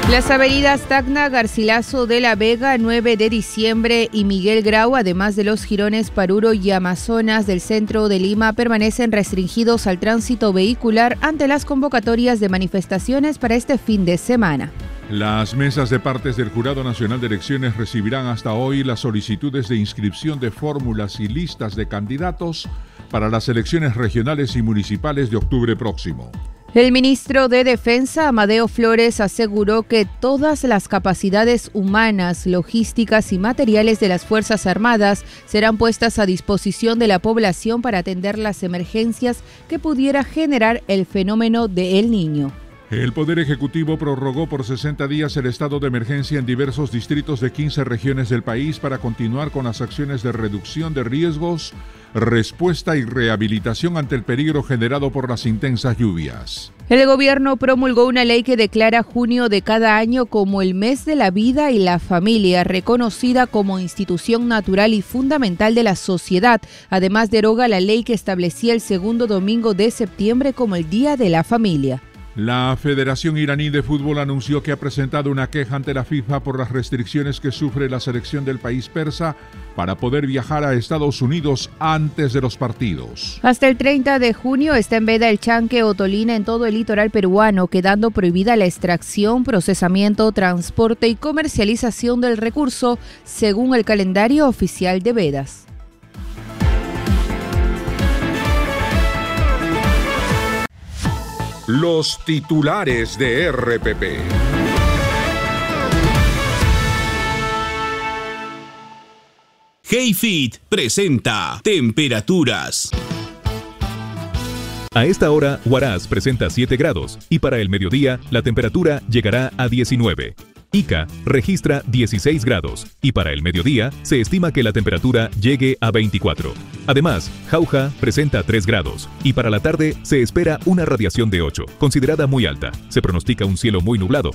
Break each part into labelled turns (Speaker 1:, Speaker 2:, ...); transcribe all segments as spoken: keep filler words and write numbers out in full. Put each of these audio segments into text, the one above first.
Speaker 1: Las avenidas Tacna, Garcilaso de la Vega, nueve de diciembre y Miguel Grau, además de los jirones Paruro y Amazonas del centro de Lima, permanecen restringidos al tránsito vehicular ante las convocatorias de manifestaciones para este fin de semana.
Speaker 2: Las mesas de partes del Jurado Nacional de Elecciones recibirán hasta hoy las solicitudes de inscripción de fórmulas y listas de candidatos para las elecciones regionales y municipales de octubre próximo.
Speaker 1: El ministro de Defensa, Amadeo Flores, aseguró que todas las capacidades humanas, logísticas y materiales de las Fuerzas Armadas serán puestas a disposición de la población para atender las emergencias que pudiera generar el fenómeno de El Niño.
Speaker 2: El Poder Ejecutivo prorrogó por sesenta días el estado de emergencia en diversos distritos de quince regiones del país para continuar con las acciones de reducción de riesgos, respuesta y rehabilitación ante el peligro generado por las intensas lluvias.
Speaker 1: El gobierno promulgó una ley que declara junio de cada año como el mes de la vida y la familia, reconocida como institución natural y fundamental de la sociedad. Además, deroga la ley que establecía el segundo domingo de septiembre como el Día de la Familia.
Speaker 2: La Federación Iraní de Fútbol anunció que ha presentado una queja ante la FIFA por las restricciones que sufre la selección del país persa para poder viajar a Estados Unidos antes de los partidos.
Speaker 1: Hasta el treinta de junio está en veda el chanque o tolina en todo el litoral peruano, quedando prohibida la extracción, procesamiento, transporte y comercialización del recurso, según el calendario oficial de vedas.
Speaker 3: Los titulares de R P P.
Speaker 4: HeyFit presenta temperaturas.
Speaker 5: A esta hora, Huaraz presenta siete grados y para el mediodía la temperatura llegará a diecinueve. Ica registra dieciséis grados y para el mediodía se estima que la temperatura llegue a veinticuatro. Además, Jauja presenta tres grados y para la tarde se espera una radiación de ocho, considerada muy alta. Se pronostica un cielo muy nublado.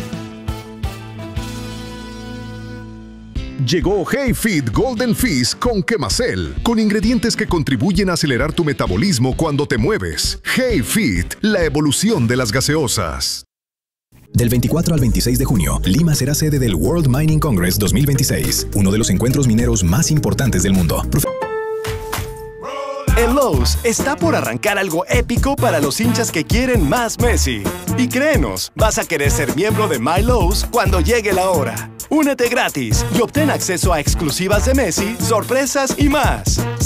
Speaker 3: Llegó HeyFit Golden Fizz con Quemacel, con ingredientes que contribuyen a acelerar tu metabolismo cuando te mueves. HeyFit, la evolución de las gaseosas.
Speaker 6: Del veinticuatro al veintiséis de junio, Lima será sede del World Mining Congress dos mil veintiséis, uno de los encuentros mineros más importantes del mundo. Profe-
Speaker 7: En Lowe's está por arrancar algo épico para los hinchas que quieren más Messi. Y créenos, vas a querer ser miembro de My Lowe's cuando llegue la hora. Únete gratis y obtén acceso a exclusivas de Messi, sorpresas y más.